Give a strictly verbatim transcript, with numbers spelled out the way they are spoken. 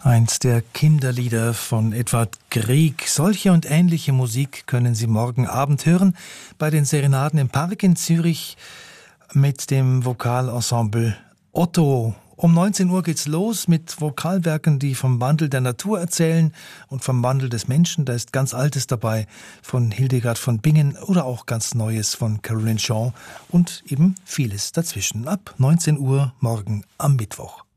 Eins der Kinderlieder von Edvard Grieg. Solche und ähnliche Musik können Sie morgen Abend hören bei den Serenaden im Park in Zürich mit dem Vokalensemble Otto. Um neunzehn Uhr geht's los mit Vokalwerken, die vom Wandel der Natur erzählen und vom Wandel des Menschen. Da ist ganz Altes dabei von Hildegard von Bingen oder auch ganz Neues von Caroline Shaw und eben vieles dazwischen. Ab neunzehn Uhr morgen am Mittwoch.